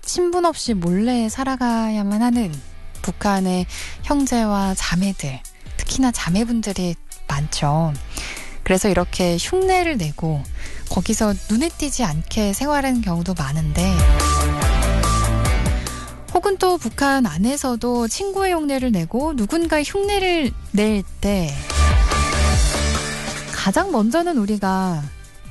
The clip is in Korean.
신분 없이 몰래 살아가야만 하는 북한의 형제와 자매들, 특히나 자매분들이 많죠. 그래서 이렇게 흉내를 내고 거기서 눈에 띄지 않게 생활하는 경우도 많은데, 혹은 또 북한 안에서도 친구의 흉내를 내고 누군가의 흉내를 낼 때 가장 먼저는 우리가